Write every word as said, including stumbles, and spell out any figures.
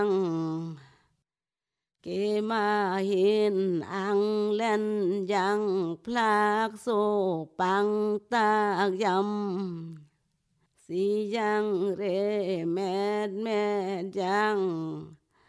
เกมาหินอังเล่นยังพลากโซปังตากยำสียังเรแมดแมดยัง